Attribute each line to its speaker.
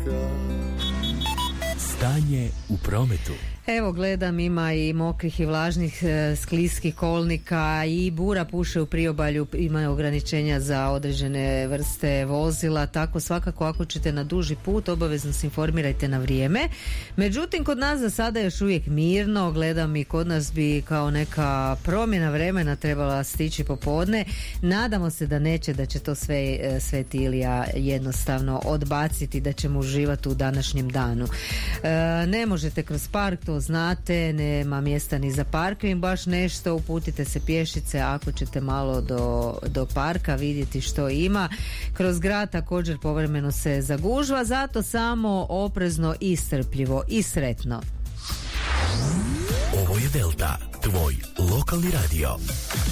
Speaker 1: Stanje u prometu.
Speaker 2: Evo gledam, ima i mokrih i vlažnih skliskih kolnika i bura puše u priobalju, ima ograničenja za određene vrste vozila, tako svakako ako ćete na duži put obavezno se informirajte na vrijeme. Međutim, kod nas za sada još uvijek mirno, gledam i kod nas bi kao neka promjena vremena trebala stići popodne. Nadamo se da neće, da će to sve Ilija jednostavno odbaciti, da ćemo uživati u današnjem danu. Ne možete kroz park, to znate, nema mjesta ni za parking, baš nešto, uputite se pješice ako ćete malo do parka vidjeti što ima. Kroz grad također povremeno se zagužva, zato samo oprezno i strpljivo i sretno.
Speaker 1: Ovo je Delta, tvoj lokalni radio.